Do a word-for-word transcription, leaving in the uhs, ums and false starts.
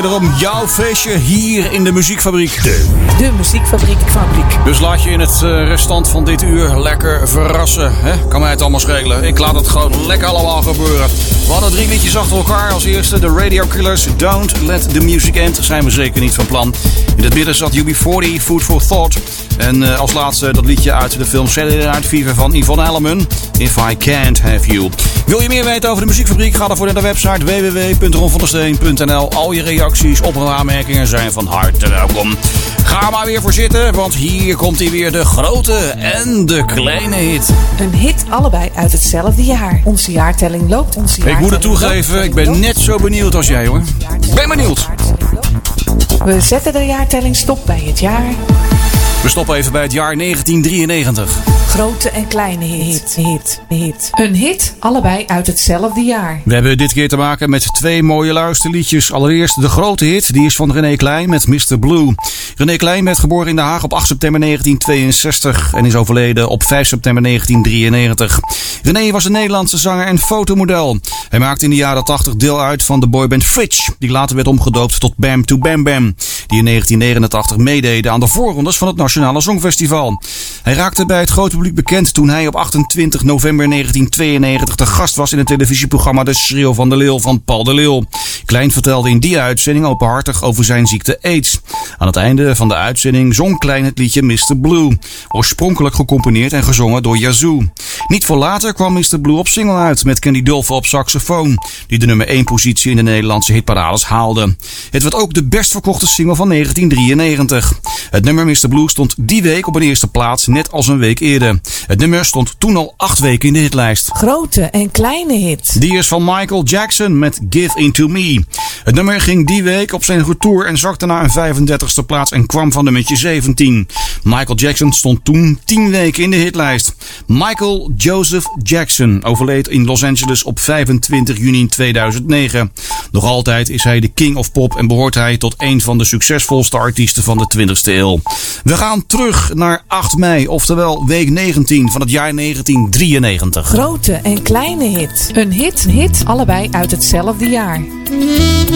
Daarom jouw feestje hier in de Muziekfabriek. De, de Muziekfabriek fabriek. Dus laat je in het restant van dit uur lekker verrassen. Hè? Kan mij het allemaal schelen. Ik laat het gewoon lekker allemaal gebeuren. We hadden drie liedjes achter elkaar. Als eerste de Radio Killers, Don't Let the Music End. Zijn we zeker niet van plan. In het midden zat U B forty, Food for Thought. En uh, als laatste dat liedje uit de film Saturday Night Fever van Yvonne Elliman. If I Can't Have You. Wil je meer weten over de Muziekfabriek? Ga dan voor naar de website w w w punt ron van der steen punt n l. Al je reacties, op- en aanmerkingen zijn van harte welkom. Ga maar weer voor zitten, want hier komt hij weer, de grote en de kleine hit. Een hit allebei uit hetzelfde jaar. Onze jaartelling loopt. Onze jaartelling ik moet het toegeven, loopt. Ik ben net zo benieuwd als jij, hoor. Ben benieuwd. We zetten de jaartelling stop bij het jaar. We stoppen even bij het jaar negentien drieënnegentig. Grote en kleine hit, hit, hit. Een hit, allebei uit hetzelfde jaar. We hebben dit keer te maken met twee mooie luisterliedjes. Allereerst de grote hit, die is van René Klein met mister Blue. René Klein werd geboren in Den Haag op acht september negentien tweeënzestig en is overleden op vijf september negentien drieënnegentig. René was een Nederlandse zanger en fotomodel. Hij maakte in de jaren tachtig deel uit van de boyband Fridge, die later werd omgedoopt tot Bam to Bam Bam, die in negentien negenentachtig meededen aan de voorrondes van het Nationale Songfestival. Hij raakte bij het grote publiek bekend toen hij op achtentwintig november negentien tweeënnegentig te gast was in het televisieprogramma De Schreeuw van de Leeuw van Paul de Leeuw. Klein vertelde in die uitzending openhartig over zijn ziekte AIDS. Aan het einde van de uitzending zong Klein het liedje mister Blue, oorspronkelijk gecomponeerd en gezongen door Yazoo. Niet voor later kwam mister Blue op single uit met Candy Dulfer op saxofoon, die de nummer één positie in de Nederlandse hitparades haalde. Het werd ook de best verkochte single van negentien drieënnegentig. Het nummer mister Blue stond die week op een eerste plaats, net als een week eerder. Het nummer stond toen al acht weken in de hitlijst. Grote en kleine hit. Die is van Michael Jackson met Give Into Me. Het nummer ging die week op zijn retour en zakte naar een vijfendertigste plaats en kwam van nummertje zeventien. Michael Jackson stond toen tien weken in de hitlijst. Michael Joseph Jackson overleed in Los Angeles op vijfentwintig juni tweeduizend negen. Nog altijd is hij de king of pop en behoort hij tot een van de succesvolste artiesten van de twintigste eeuw. We gaan terug naar acht mei, oftewel week negentien van het jaar negentien drieënnegentig. Grote en kleine hit. Een hit, hit, allebei uit hetzelfde jaar.